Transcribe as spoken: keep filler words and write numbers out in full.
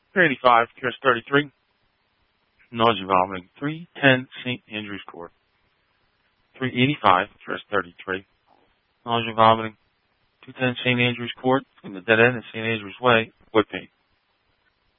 three eighty-five, Cures thirty-three, nausea vomiting, three ten Saint Andrew's Court. three eighty-five, Cures thirty-three, nausea vomiting, two ten Saint Andrew's Court, in the dead end of Saint Andrew's Way, Whitby.